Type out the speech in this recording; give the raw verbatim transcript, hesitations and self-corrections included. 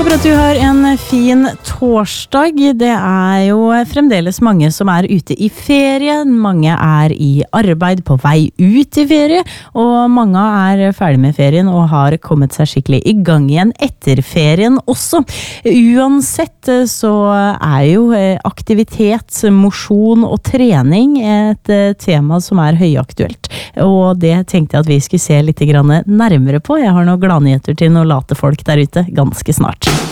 håper at du har en fin torsdag. Det er jo fremdeles mange som er ute i ferie, mange er i arbeid på vei ut i ferie, og mange er ferdig med ferien og har kommet seg skikkelig i gang igjen etter ferien også. Uansett så er jo aktivitet, mosjon og trening et tema som er høyaktuelt, og det tenkte jeg at vi skulle se litt grann nærmere på. Jeg har noen gladnyheter til noen late folk der ute ganske snart.